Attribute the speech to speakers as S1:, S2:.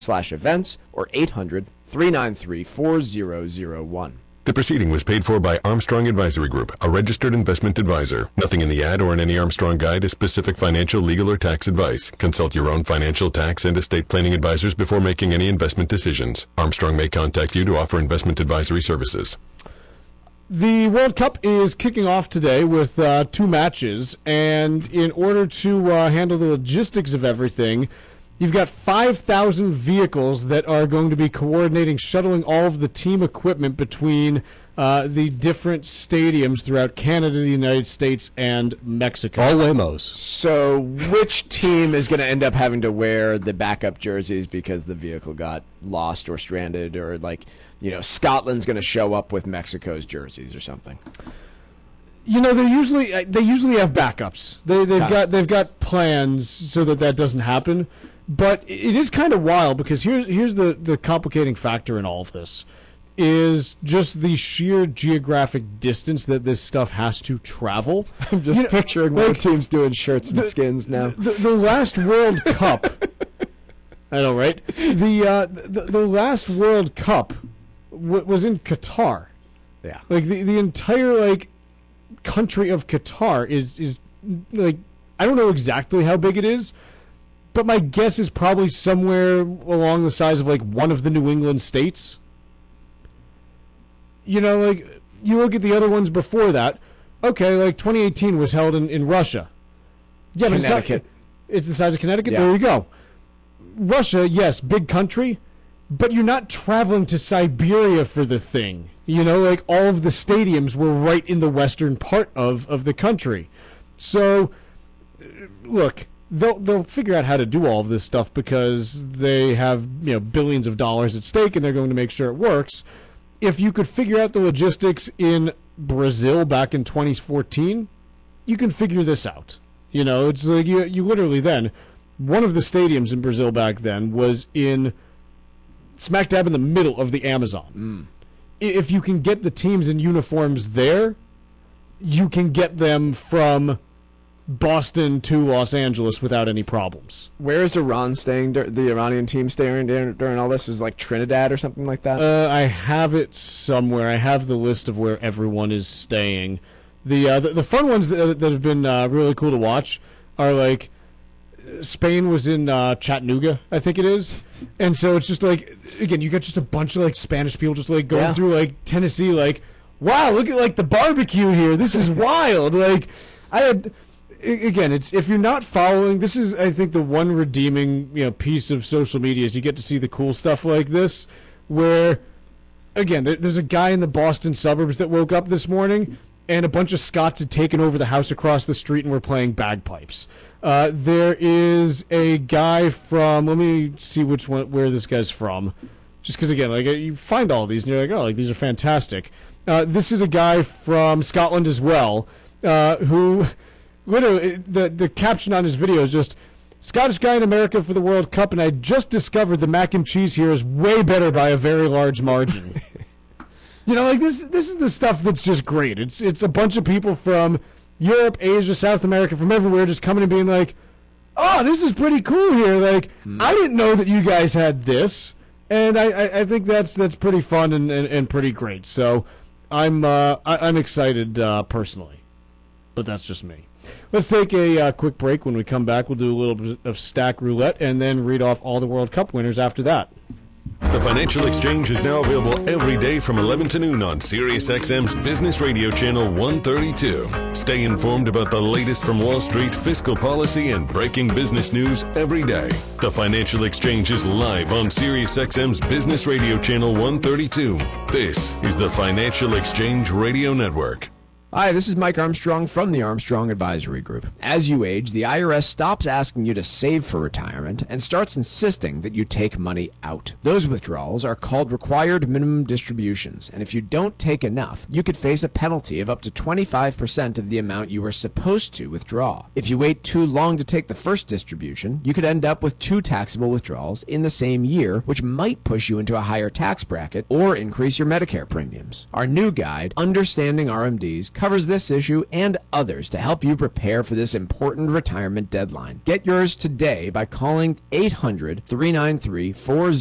S1: 800-393-4001 or 800-393-4001.
S2: The proceeding was paid for by Armstrong Advisory Group, a registered investment advisor. Nothing in the ad or in any Armstrong guide is specific financial, legal, or tax advice. Consult your own financial, tax, and estate planning advisors before making any investment decisions. Armstrong may contact you to offer investment advisory services.
S3: The World Cup is kicking off today with 2 matches, and in order to handle the logistics of everything, you've got 5,000 vehicles that are going to be coordinating, shuttling all of the team equipment between the different stadiums throughout Canada, the United States, and Mexico.
S4: All Waymos.
S1: So which team is going to end up having to wear the backup jerseys because the vehicle got lost or stranded, or Scotland's going to show up with Mexico's jerseys or something?
S3: They usually have backups. They've got plans so that doesn't happen. But it is kind of wild because here's the complicating factor in all of this is just the sheer geographic distance that this stuff has to travel.
S1: I'm just picturing what teams doing shirts and skins now.
S3: The last World Cup, I know, right? The last World Cup was in Qatar.
S1: Yeah.
S3: The entire country of Qatar is I don't know exactly how big it is. But my guess is probably somewhere along the size of one of the New England states. You look at the other ones before that. Okay, 2018 was held in Russia. Yeah,
S1: Connecticut.
S3: But it's the size of Connecticut?
S1: Yeah.
S3: There you go. Russia, yes, big country, but you're not traveling to Siberia for the thing. All of the stadiums were right in the western part of the country. So, look, they'll figure out how to do all of this stuff because they have billions of dollars at stake and they're going to make sure it works. If you could figure out the logistics in Brazil back in 2014, you can figure this out. It's you literally then, one of the stadiums in Brazil back then was in smack dab in the middle of the Amazon. If you can get the teams in uniforms there, you can get them from Boston to Los Angeles without any problems.
S1: Where is Iran staying? The Iranian team staying during all this? Was it Trinidad or something like that?
S3: I have it somewhere. I have the list of where everyone is staying. The fun ones that have been really cool to watch are Spain was in Chattanooga, I think it is, and so it's just again you got just a bunch of Spanish people just going through Tennessee wow, look at the barbecue here, this is wild. Again, it's if you're not following, this is I think the one redeeming piece of social media is you get to see the cool stuff like this, where again there's a guy in the Boston suburbs that woke up this morning and a bunch of Scots had taken over the house across the street and were playing bagpipes. There is a guy from, let me see where this guy's from, just because again you find all of these and you're these are fantastic. This is a guy from Scotland as well, who. Literally, the caption on his video is just, Scottish guy in America for the World Cup, and I just discovered the mac and cheese here is way better by a very large margin. This is the stuff that's just great. It's a bunch of people from Europe, Asia, South America, from everywhere just coming and being oh, this is pretty cool here. I didn't know that you guys had this. And I think that's pretty fun and pretty great. So I'm excited personally. But that's just me. Let's take a quick break. When we come back, we'll do a little bit of stack roulette and then read off all the World Cup winners after that.
S2: The Financial Exchange is now available every day from 11 to noon on SiriusXM's Business Radio Channel 132. Stay informed about the latest from Wall Street, fiscal policy, and breaking business news every day. The Financial Exchange is live on SiriusXM's Business Radio Channel 132. This is the Financial Exchange Radio Network.
S1: Hi, this is Mike Armstrong from the Armstrong Advisory Group. As you age, the IRS stops asking you to save for retirement and starts insisting that you take money out. Those withdrawals are called required minimum distributions, and if you don't take enough, you could face a penalty of up to 25% of the amount you were supposed to withdraw. If you wait too long to take the first distribution, you could end up with 2 taxable withdrawals in the same year, which might push you into a higher tax bracket or increase your Medicare premiums. Our new guide, Understanding RMDs, covers this issue and others to help you prepare for this important retirement deadline. Get yours today by calling 800-393-4000.